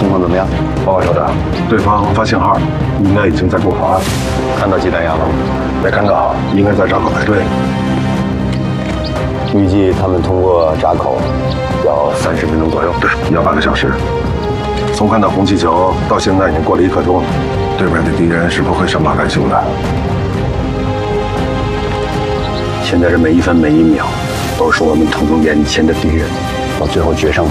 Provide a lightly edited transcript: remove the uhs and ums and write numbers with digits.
情况怎么样？ 报告校长，对方发信号，应该已经在过防了。 看到鸡弹药了吗？ 没看到，应该在闸口排队。 预计他们通过闸口要30分钟左右。 对，要8个小时。从看到红气球到现在已经过了1刻钟了，对面的敌人是不会善罢甘休的。 现在这每一分每一秒，都是我们腾中眼前的敌人，到最后决胜的